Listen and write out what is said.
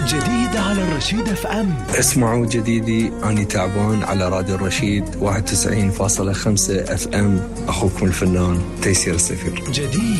جديد على الرشيد اف ام. اسمعوا جديدي أني تعبان على راديو الرشيد 91.5 اف ام. أخوكم الفنان تيسير السفير. جديد